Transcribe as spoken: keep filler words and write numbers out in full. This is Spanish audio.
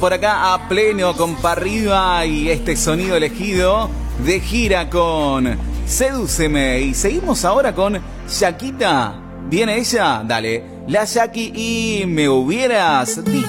Por acá a pleno con pa' arriba y este sonido elegido de gira con Sedúceme. Y seguimos ahora con Shakita. ¿Viene ella? Dale. La Shaki y me hubieras dicho.